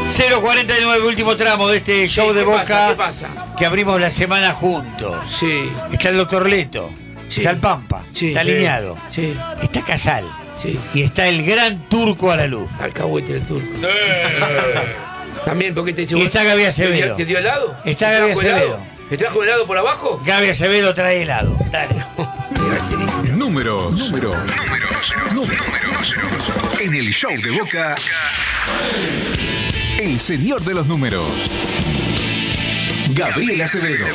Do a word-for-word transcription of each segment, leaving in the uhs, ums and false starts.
cero cuarenta y nueve, último tramo de este show Sí, de ¿qué Boca. pasa? ¿Qué pasa? Que abrimos la semana juntos. Sí. Está el doctor Leto, Sí. está el Pampa, Sí. está Alineado, Sí. está Casal Sí. y está el gran Turco a la luz. Alcahuete del turco. También, porque te dice. Y está Gaby Acevedo. ¿Te dio, te dio helado? Está ¿Te Gaby trajo Acevedo. helado? ¿Te trajo helado por abajo? Gaby Acevedo trae helado. Dale. Números, números, números, números. En el show de Boca, el señor de los números, Gabriel Acevedo.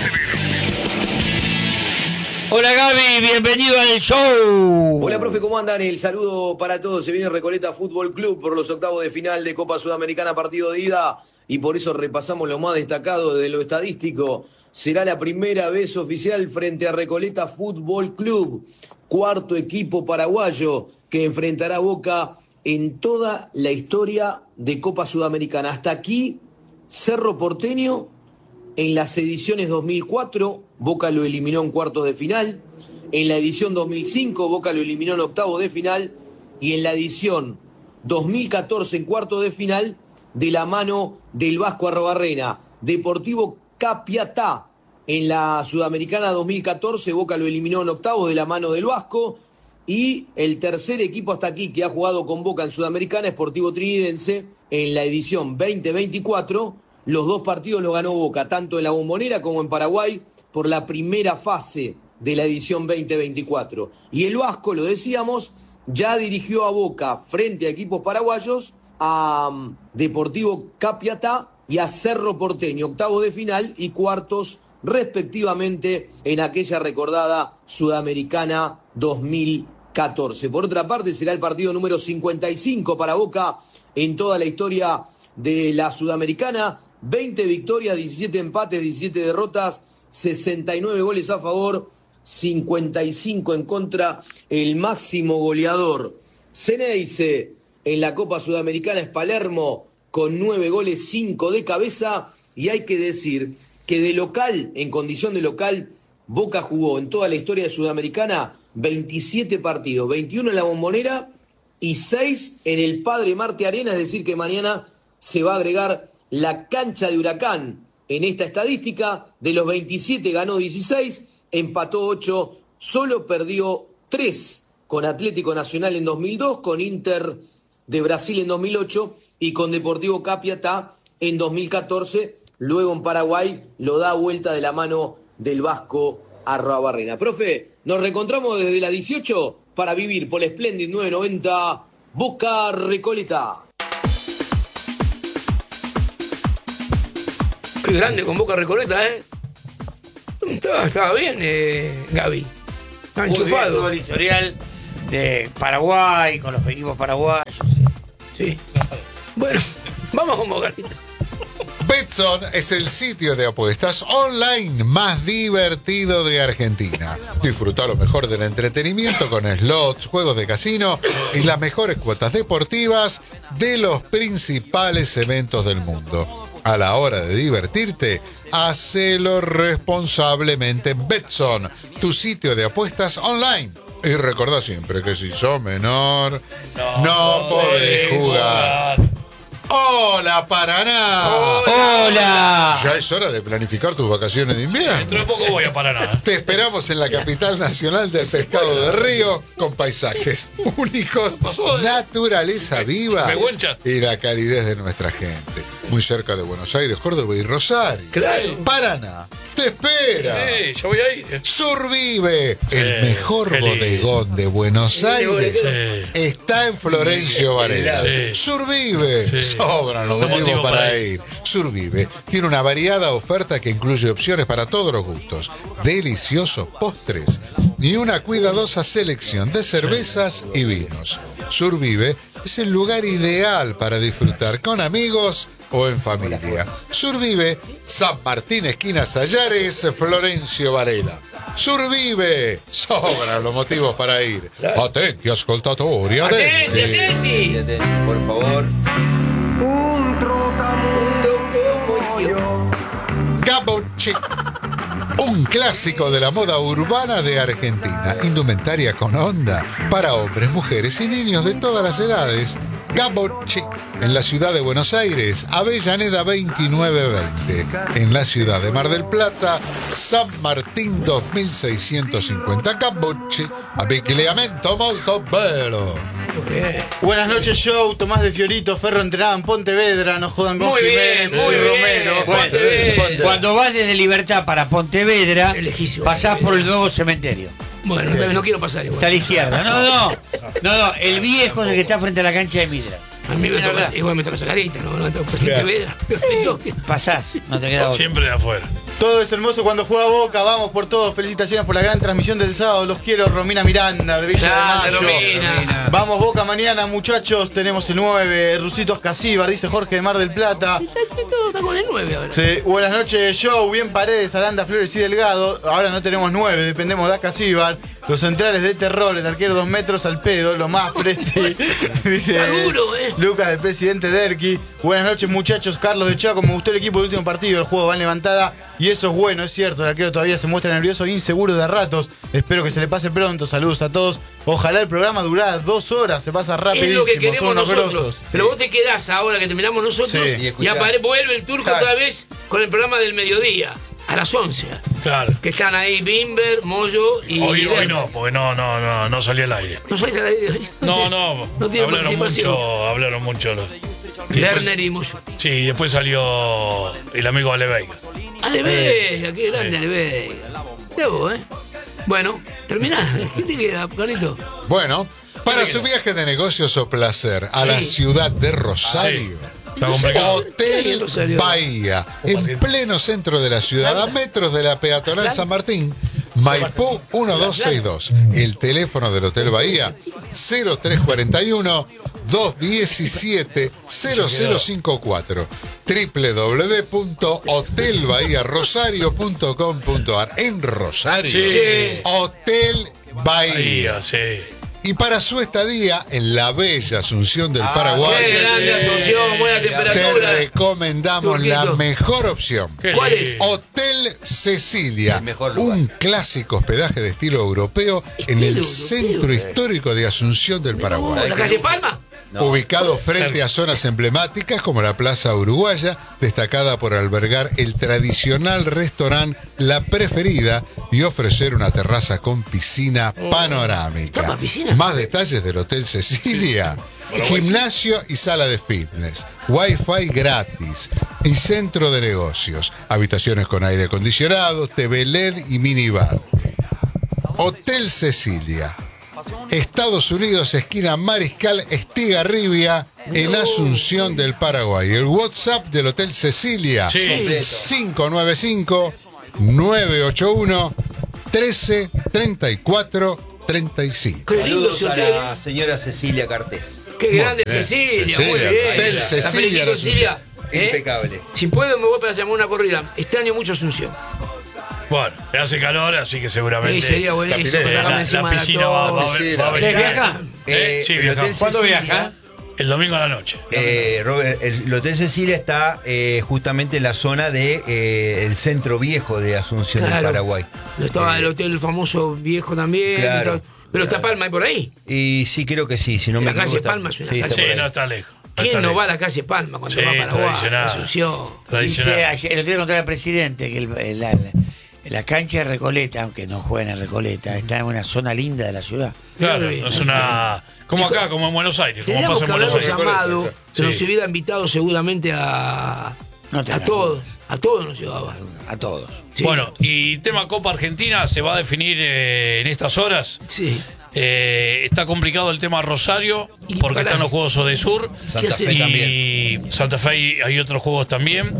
Hola Gaby, bienvenido al show. Hola, profe, ¿cómo andan? El saludo para todos. Se viene Recoleta Fútbol Club por los octavos de final de Copa Sudamericana, partido de ida. Y por eso repasamos lo más destacado de lo estadístico. Será la primera vez oficial frente a Recoleta Fútbol Club, cuarto equipo paraguayo que enfrentará a Boca en toda la historia de Copa Sudamericana. Hasta aquí, Cerro Porteño, en las ediciones dos mil cuatro, Boca lo eliminó en cuartos de final. En la edición dos mil cinco, Boca lo eliminó en octavos de final. Y en la edición dos mil catorce, en cuartos de final, de la mano del Vasco Arrobarrena. Deportivo Capiatá, en la Sudamericana dos mil catorce, Boca lo eliminó en octavos de la mano del Vasco. Y el tercer equipo hasta aquí que ha jugado con Boca en Sudamericana, Sportivo Trinidense, en la edición veinte veinticuatro. Los dos partidos los ganó Boca, tanto en la Bombonera como en Paraguay, por la primera fase de la edición veinte veinticuatro. Y el Vasco, lo decíamos, ya dirigió a Boca frente a equipos paraguayos, a um, Deportivo Capiatá y a Cerro Porteño, octavos de final y cuartos respectivamente en aquella recordada Sudamericana dos mil catorce. Por otra parte, será el partido número cincuenta y cinco para Boca en toda la historia de la Sudamericana. veinte victorias, diecisiete empates, diecisiete derrotas, sesenta y nueve goles a favor, cincuenta y cinco en contra. El máximo goleador Ceneice en la Copa Sudamericana es Palermo con nueve goles, cinco de cabeza. Y hay que decir que de local, en condición de local, Boca jugó en toda la historia de Sudamericana veintisiete partidos, veintiuno en la Bombonera y seis en el Padre Marte Arena, es decir que mañana se va a agregar la cancha de Huracán en esta estadística. De los veintisiete ganó dieciséis, empató ocho, solo perdió tres con Atlético Nacional en dos mil dos, con Inter de Brasil en dos mil ocho y con Deportivo Capiatá en dos mil catorce. Luego en Paraguay lo da vuelta de la mano del Vasco Arrobarrena. Profe, nos reencontramos desde la dieciocho para vivir por la Splendid nueve noventa Boca Recoleta. Qué grande con Boca Recoleta, ¿eh? Estaba, estaba bien, eh, Gaby. Estaba Muy bien, enchufado. todo el historial de Paraguay, con los equipos paraguayos. Sí. Sí. Bueno, vamos con Bocarita. Betson es el sitio de apuestas online más divertido de Argentina. Disfruta lo mejor del entretenimiento con slots, juegos de casino y las mejores cuotas deportivas de los principales eventos del mundo. A la hora de divertirte, hacelo responsablemente. Betson, tu sitio de apuestas online. Y recordá siempre que si sos menor, no, no podés jugar. jugar. ¡Hola, Paraná! ¡Hola! ¡Hola! Ya es hora de planificar tus vacaciones de invierno. Dentro de poco voy a Paraná. Te esperamos en la capital nacional del pescado de río, con paisajes únicos, naturaleza viva y la calidez de nuestra gente. Muy cerca de Buenos Aires, Córdoba y Rosario. Claro. Paraná te espera. Sí, ya voy a ir. Survive, el Sí, mejor qué lindo. bodegón de Buenos Aires, Sí. está en Florencio Varela. Sí. Survive, Sí. sobran los Un motivos motivo para para ir. Survive tiene una variada oferta que incluye opciones para todos los gustos, deliciosos postres y una cuidadosa selección de cervezas y vinos. Survive es el lugar ideal para disfrutar con amigos o en familia. Survive, San Martín, esquina Sayares, Florencio Varela. Survive, sobran los motivos para ir. Atenti, ascoltatori, Atenti, atenti. atenti. Por favor. Un como yo. Gaboche. Un clásico de la moda urbana de Argentina. Indumentaria con onda para hombres, mujeres y niños de todas las edades. Gabochi, en la ciudad de Buenos Aires, Avellaneda veintinueve veinte. En la ciudad de Mar del Plata, San Martín dos mil seiscientos cincuenta. Gabochi, abbigliamento molto bello. Buenas noches, show. Tomás de Fiorito, Ferro entrenaba en Pontevedra. No jodan con Muy Jiménez bien, muy y bien. Romero. Pontevedra. Cuando vas desde Libertad para Pontevedra, Elegís pasás Pontevedra. por el nuevo cementerio. Bueno, tal vez no quiero pasar igual. Está a la izquierda. No, no. No, no. El viejo es el que está frente a la cancha de Midra. A mí me Mira, toca, verdad. igual me toca esa carita, no, no me toca Pontevedra. Me toca. Pasás, no te queda otra. Siempre de afuera. Todo es hermoso cuando juega Boca. Vamos por todos. Felicitaciones por la gran transmisión del sábado. Los quiero, Romina Miranda, de Villa Grande, de Mayo. Romina. Vamos Boca mañana, muchachos. Tenemos el nueve, Rusitos Casíbar, dice Jorge de Mar del Plata. Está, está, está con el nueve ahora. Sí, buenas noches, show. Bien Paredes, Aranda, Flores y Delgado. Ahora no tenemos nueve, dependemos de Casíbar. Los centrales de terror, el arquero dos metros al pedo, lo más presti. Dice Está duro, eh. Lucas, del presidente Derqui. Buenas noches, muchachos. Carlos de Chaco, me gustó el equipo del último partido. El juego va en levantada y eso es bueno, es cierto. El arquero todavía se muestra nervioso e inseguro de ratos. Espero que se le pase pronto. Saludos a todos. Ojalá el programa durara dos horas. Se pasa Es rapidísimo. lo que Son queremos unos nosotros. grosos. Pero vos te quedás ahora que terminamos nosotros Sí. Y y, escuchá. apare- vuelve el turco Claro. otra vez con el programa del mediodía, a las once. Claro. Que están ahí Bimber, Moyo y. Hoy, hoy Lerner. no, porque no, no, no, no salió al aire. No soy de la- No, no, No tiene hablaron participación. mucho, hablaron mucho los. y después- Lerner y Moyo. Sí, y después salió el amigo Ale Veiga. Ale Vega, qué grande Ale Vega. Mirá vos, ¿eh? Bueno, terminás. ¿Qué te queda, Carlito? Bueno, para su viaje de negocios o placer a la Sí. ciudad de Rosario, Está complicado. Hotel Rosario. Bahía, en pleno centro de la ciudad, a metros de la peatonal San Martín, Maipú uno dos seis dos. El teléfono del Hotel Bahía, cero tres cuatro uno, dos uno siete, cero cero cinco cuatro. doble u doble u doble u punto hotel bahía rosario punto com punto a r. En Rosario, Sí. Hotel Bahía. Bahía, sí. Y para su estadía en la bella Asunción del Paraguay, Qué grande Asunción, buena te temperatura. recomendamos Turquito. la mejor opción. Qué ¿Cuál lindo. es? Hotel Cecilia, El mejor lugar. un clásico hospedaje de estilo europeo en el europeo. centro histórico de Asunción del Paraguay. ¿La calle Palma? No. Ubicado frente a zonas emblemáticas como la Plaza Uruguaya, destacada por albergar el tradicional restaurante La Preferida y ofrecer una terraza con piscina panorámica. Toma, piscina. Más detalles del Hotel Cecilia. Gimnasio y sala de fitness, wifi gratis y centro de negocios, habitaciones con aire acondicionado, T V L E D y minibar. Hotel Cecilia, Estados Unidos, esquina Mariscal Estigarribia, en Asunción del Paraguay. El WhatsApp del Hotel Cecilia, Sí. cinco nueve cinco, nueve ocho uno, uno tres tres cuatro tres cinco. Qué lindo Saludos ese a hotel. la señora Cecilia Cartés. Qué grande bien. Cecilia, Cecilia, muy bien. Hotel La Cecilia, felicito, la Cecilia. ¿Eh? Impecable. Si puedo me voy para llamar una corrida. Extraño mucho Asunción. Bueno, hace calor, así que Sí, seguramente. sería buenísimo. pileta. eh, sacarme la, encima la de la piscina va, va, a tos. ver- va a ¿Ustedes venir. viajan? ¿Eh? Eh, Sí, el viajamos. Hotel ¿Cuándo Cecilia, viaja? El domingo a la noche. Eh, Robert, el, el Hotel Cecilia está eh, justamente en la zona de eh, el centro viejo de Asunción del Claro. Paraguay. No estaba Eh, el hotel famoso viejo también. Claro. Está- Pero está Palma ahí por ahí. Y sí, creo que sí. Si no La me calle equivoco, está- Palma es una sí, calle- está Sí, por ahí. no está lejos. no ¿Quién está no lejos. va a la calle Palma cuando Sí, va a Paraguay? tradicional. Asunción. Tradicional. Dice ayer, el otro día conté al presidente que el- la, la- la cancha de Recoleta, aunque no jueguen en Recoleta, está en una zona linda de la ciudad. Claro, Muy bien. es una. Como acá, como en Buenos Aires, como Tendríamos pasa que en Buenos haberlo Aires. llamado, se Sí. nos hubiera invitado seguramente a, No te a hagas todos. A todos nos llevaba. A todos. Sí. Bueno, y tema Copa Argentina se va a definir eh, en estas horas. Sí. Eh, está complicado el tema Rosario, Y porque pará. están los Juegos de Sur. ¿Qué hace? Y Santa Fe hay- hay otros juegos también.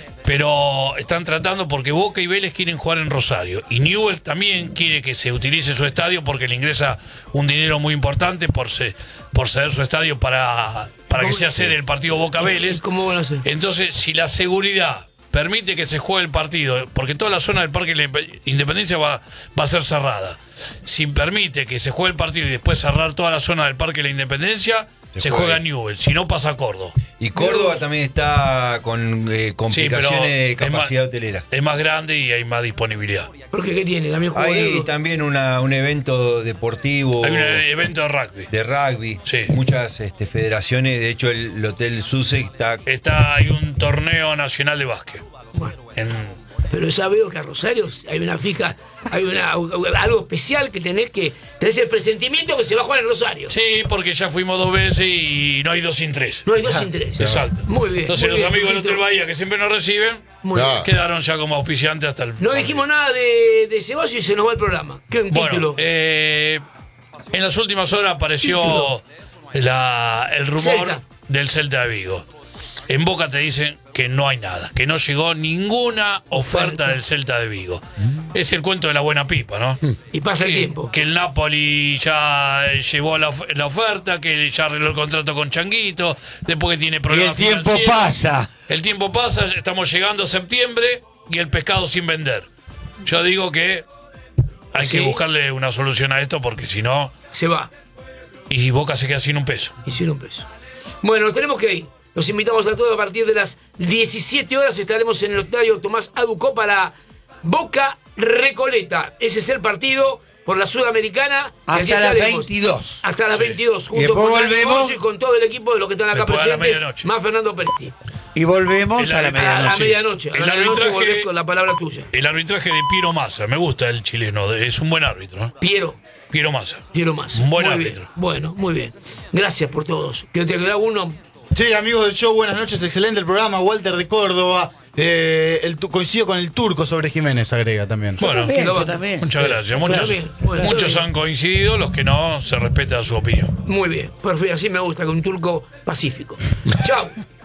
Pero están tratando porque Boca y Vélez quieren jugar en Rosario. Y Newell también quiere que se utilice su estadio porque le ingresa un dinero muy importante por, se, por ceder su estadio para, para que ¿Cómo? sea sede del partido Boca Vélez. ¿Y cómo van a hacer? Entonces, si la seguridad permite que se juegue el partido, porque toda la zona del Parque de la Independencia va, va a ser cerrada. Si permite que se juegue el partido y después cerrar toda la zona del Parque de la Independencia, se juega Newell, si no pasa a Córdoba. Y Córdoba también está con eh, complicaciones Sí, de pero es capacidad más- hotelera. Es más grande y hay más disponibilidad. Porque ¿qué tiene? También juega Hay algo. también una, un evento deportivo. Hay un evento de rugby. De rugby. Sí. Muchas este, federaciones. De hecho, el, el Hotel Sussex está. Está, hay un torneo nacional de básquet. Bueno, En, pero ya veo que a Rosario hay una fija, hay una algo especial que tenés que. Tenés el presentimiento que se va a jugar en Rosario. sí, porque ya fuimos dos veces y no hay dos sin tres. No hay dos sin tres. Exacto. Muy bien. Entonces muy los bien, amigos del Tito. Hotel Bahía, que siempre nos reciben, Muy Ya. bien. quedaron ya como auspiciantes hasta el... No dijimos nada de, de Ceballos y se nos va el programa. ¿Qué un Bueno, título? eh, en las últimas horas apareció Título. la- el rumor Celta. del Celta de Vigo. En Boca te dicen que no hay nada, que no llegó ninguna oferta Oferta. del Celta de Vigo. Es el cuento de la buena pipa, ¿no? Y pasa el que, tiempo. que el Napoli ya llevó la, of- la oferta, que ya arregló el contrato con Changuito, después que tiene Y el problemas tiempo financieros. pasa. El tiempo pasa, estamos llegando a septiembre y el pescado sin vender. Yo digo que hay ¿Sí? que buscarle una solución a esto porque si no, Se va. y Boca se queda sin un peso. Y sin un peso. Bueno, nos tenemos que ir. Los invitamos a todos a partir de las diecisiete horas. Estaremos en el estadio Tomás Aducó para Boca Recoleta. Ese es el partido por la Sudamericana. Y allí Hasta las estaremos. veintidós. Hasta las veintidós. Y Junto después con Dani volvemos. Moyo y con todo el equipo de los que están acá Después a la presentes. medianoche. Más Fernando Peresti. Y volvemos El a la árbitro- A la medianoche. medianoche. A El la medianoche arbitraje- volvés con la palabra tuya. El arbitraje de Piero Massa, me gusta el chileno, es un buen árbitro, ¿no? Piero. Piero Massa. Quiero más. Un buen Muy árbitro. bien. Bueno, muy bien. Gracias por todos. Que te queda uno. Sí, amigos del show, buenas noches, excelente el programa. Walter de Córdoba. Eh, el tu- coincido con el turco sobre Jiménez, agrega también. Bueno, También, lo yo va- también. muchas gracias. Muchos, bien, bueno, muchos está bien. han coincidido, los que no se respeta su opinión. Muy bien. Perfecto. Así me gusta, con un turco pacífico. Chao.